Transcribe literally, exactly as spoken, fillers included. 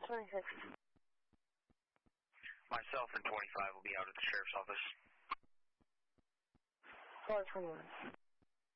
twenty-six. Myself and twenty-five will be out at the sheriff's office. four twenty-one.